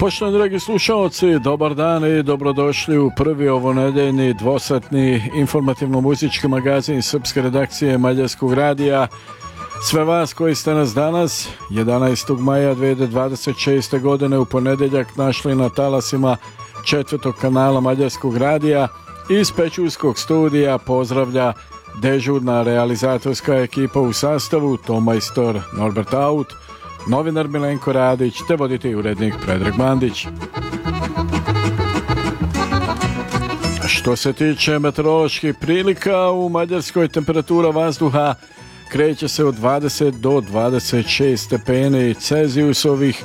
Poštovani dragi slušalci, dobar dan i dobrodošli u prvi ovonedeljni dvosatni informativno-muzički magazin srpske redakcije Mađarskog radija. Sve vas koji ste nas danas, 11. maja 2026. godine u ponedeljak našli na talasima četvrtog kanala Mađarskog radija, iz Pećurskog studija pozdravlja dežurna realizatorska ekipa u sastavu tomajstor Norbert Aut, novinar Milenko Radić te voditelj urednik Predrag Mandić. Što se tiče meteoroloških prilika, u Mađarskoj temperatura vazduha kreće se od 20 do 26 stepeni Celzijusovih,